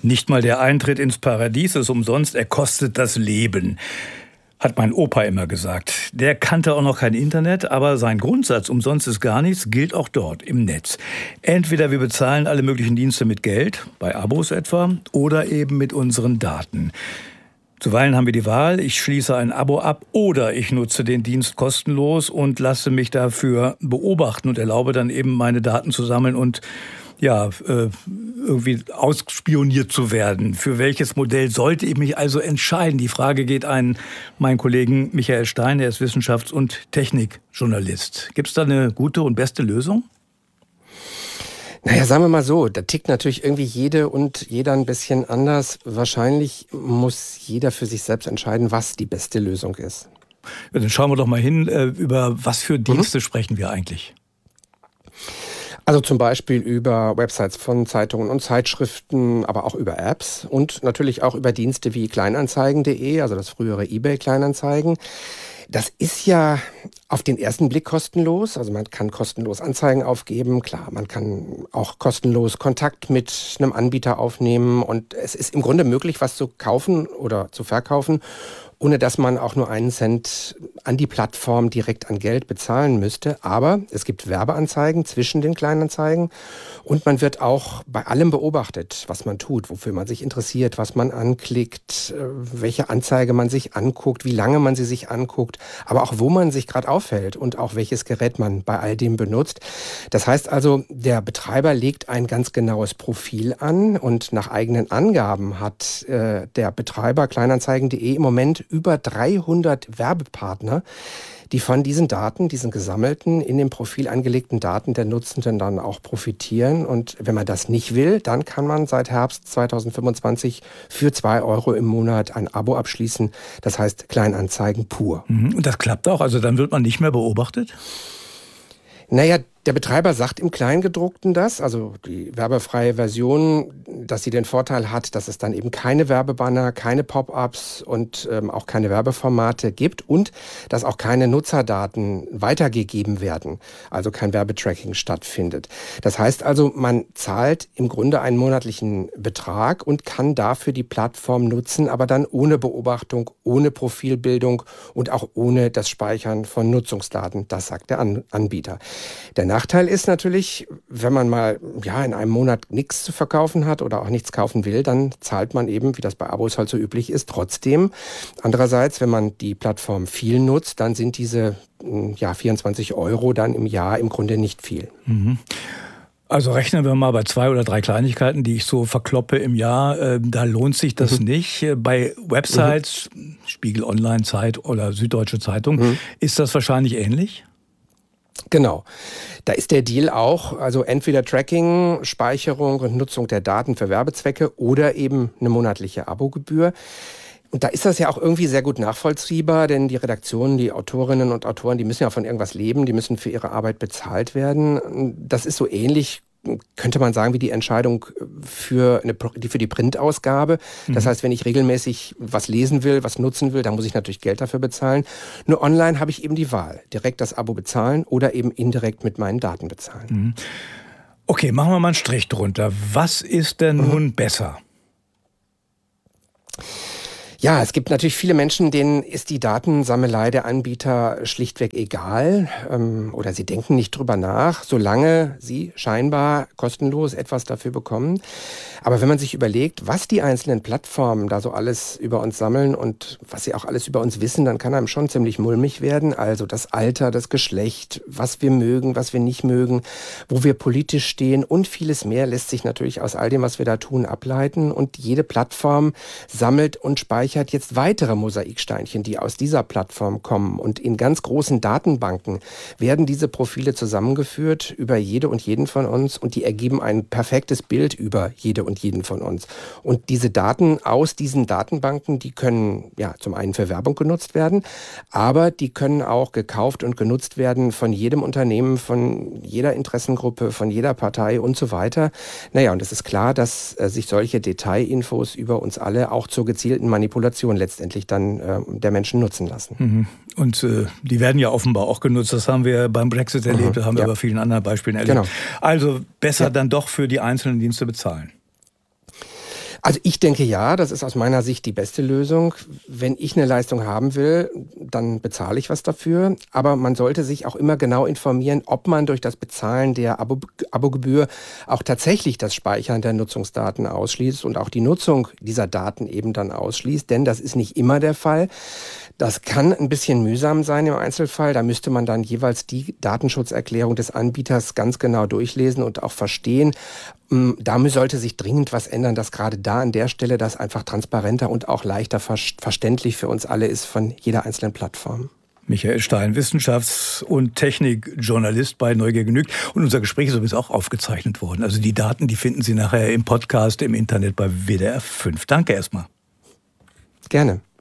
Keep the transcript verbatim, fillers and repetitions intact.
Nicht mal der Eintritt ins Paradies ist umsonst, er kostet das Leben, hat mein Opa immer gesagt. Der kannte auch noch kein Internet, aber sein Grundsatz, umsonst ist gar nichts, gilt auch dort im Netz. Entweder wir bezahlen alle möglichen Dienste mit Geld, bei Abos etwa, oder eben mit unseren Daten. Zuweilen haben wir die Wahl, ich schließe ein Abo ab oder ich nutze den Dienst kostenlos und lasse mich dafür beobachten und erlaube dann eben meine Daten zu sammeln und ja, irgendwie ausspioniert zu werden. Für welches Modell sollte ich mich also entscheiden? Die Frage geht an meinen Kollegen Michael Stein, er ist Wissenschafts- und Technikjournalist. Gibt es da eine gute und beste Lösung? Naja, sagen wir mal so, da tickt natürlich irgendwie jede und jeder ein bisschen anders. Wahrscheinlich muss jeder für sich selbst entscheiden, was die beste Lösung ist. Ja, dann schauen wir doch mal hin, über was für Dienste mhm. sprechen wir eigentlich? Also zum Beispiel über Websites von Zeitungen und Zeitschriften, aber auch über Apps und natürlich auch über Dienste wie Kleinanzeigen punkt de, also das frühere eBay Kleinanzeigen. Das ist ja auf den ersten Blick kostenlos, also man kann kostenlos Anzeigen aufgeben, klar, man kann auch kostenlos Kontakt mit einem Anbieter aufnehmen und es ist im Grunde möglich, was zu kaufen oder zu verkaufen, ohne dass man auch nur einen Cent an die Plattform direkt an Geld bezahlen müsste. Aber es gibt Werbeanzeigen zwischen den Kleinanzeigen und man wird auch bei allem beobachtet, was man tut, wofür man sich interessiert, was man anklickt, welche Anzeige man sich anguckt, wie lange man sie sich anguckt, aber auch wo man sich gerade aufhält und auch welches Gerät man bei all dem benutzt. Das heißt also, der Betreiber legt ein ganz genaues Profil an und nach eigenen Angaben hat äh, der Betreiber Kleinanzeigen punkt de im Moment über dreihundert Werbepartner, die von diesen Daten, diesen gesammelten, in dem Profil angelegten Daten der Nutzenden dann auch profitieren. Und wenn man das nicht will, dann kann man seit Herbst zweitausendfünfundzwanzig für zwei Euro im Monat ein Abo abschließen. Das heißt Kleinanzeigen pur. Und das klappt auch? Also dann wird man nicht mehr beobachtet? Naja, der Betreiber sagt im Kleingedruckten das, also die werbefreie Version, dass sie den Vorteil hat, dass es dann eben keine Werbebanner, keine Pop-ups und ähm, auch keine Werbeformate gibt und dass auch keine Nutzerdaten weitergegeben werden, also kein Werbetracking stattfindet. Das heißt also, man zahlt im Grunde einen monatlichen Betrag und kann dafür die Plattform nutzen, aber dann ohne Beobachtung, ohne Profilbildung und auch ohne das Speichern von Nutzungsdaten. Das sagt der An- Anbieter. Der Nachteil ist natürlich, wenn man mal ja in einem Monat nichts zu verkaufen hat oder auch nichts kaufen will, dann zahlt man eben, wie das bei Abos halt so üblich ist, trotzdem. Andererseits, wenn man die Plattform viel nutzt, dann sind diese ja, vierundzwanzig Euro dann im Jahr im Grunde nicht viel. Mhm. Also rechnen wir mal bei zwei oder drei Kleinigkeiten, die ich so verkloppe im Jahr, äh, da lohnt sich das mhm. nicht. Bei Websites, mhm. Spiegel Online, Zeit oder Süddeutsche Zeitung, mhm. ist das wahrscheinlich ähnlich? Genau. Da ist der Deal auch, also entweder Tracking, Speicherung und Nutzung der Daten für Werbezwecke oder eben eine monatliche Abogebühr. Und da ist das ja auch irgendwie sehr gut nachvollziehbar, denn die Redaktionen, die Autorinnen und Autoren, die müssen ja von irgendwas leben, die müssen für ihre Arbeit bezahlt werden. Das ist so ähnlich, könnte man sagen, wie die Entscheidung für, eine, für die Printausgabe. Das mhm. heißt, wenn ich regelmäßig was lesen will, was nutzen will, dann muss ich natürlich Geld dafür bezahlen. Nur online habe ich eben die Wahl. Direkt das Abo bezahlen oder eben indirekt mit meinen Daten bezahlen. Mhm. Okay, machen wir mal einen Strich drunter. Was ist denn mhm. nun besser? Ja, es gibt natürlich viele Menschen, denen ist die Datensammelei der Anbieter schlichtweg egal ähm, oder sie denken nicht drüber nach, solange sie scheinbar kostenlos etwas dafür bekommen. Aber wenn man sich überlegt, was die einzelnen Plattformen da so alles über uns sammeln und was sie auch alles über uns wissen, dann kann einem schon ziemlich mulmig werden. Also das Alter, das Geschlecht, was wir mögen, was wir nicht mögen, wo wir politisch stehen und vieles mehr lässt sich natürlich aus all dem, was wir da tun, ableiten. Und jede Plattform sammelt und speichert jetzt weitere Mosaiksteinchen, die aus dieser Plattform kommen. Und in ganz großen Datenbanken werden diese Profile zusammengeführt über jede und jeden von uns und die ergeben ein perfektes Bild über jede und jeden von uns. Und diese Daten aus diesen Datenbanken, die können ja zum einen für Werbung genutzt werden, aber die können auch gekauft und genutzt werden von jedem Unternehmen, von jeder Interessengruppe, von jeder Partei und so weiter. Naja, und es ist klar, dass äh, sich solche Detailinfos über uns alle auch zur gezielten Manipulation letztendlich dann äh, der Menschen nutzen lassen. Mhm. Und äh, die werden ja offenbar auch genutzt. Das haben wir beim Brexit erlebt, mhm. das haben wir ja. bei vielen anderen Beispielen erlebt. Genau. Also besser ja. dann doch für die einzelnen Dienste bezahlen. Also ich denke ja, das ist aus meiner Sicht die beste Lösung. Wenn ich eine Leistung haben will, dann bezahle ich was dafür. Aber man sollte sich auch immer genau informieren, ob man durch das Bezahlen der Abo, Abogebühr auch tatsächlich das Speichern der Nutzungsdaten ausschließt und auch die Nutzung dieser Daten eben dann ausschließt. Denn das ist nicht immer der Fall. Das kann ein bisschen mühsam sein im Einzelfall. Da müsste man dann jeweils die Datenschutzerklärung des Anbieters ganz genau durchlesen und auch verstehen. Da sollte sich dringend was ändern, dass gerade da an der Stelle das einfach transparenter und auch leichter verständlich für uns alle ist von jeder einzelnen Plattform. Michael Stein, Wissenschafts- und Technikjournalist bei Neugier genügt. Und unser Gespräch ist übrigens auch aufgezeichnet worden. Also die Daten, die finden Sie nachher im Podcast, im Internet bei W D R fünf. Danke erstmal. Gerne.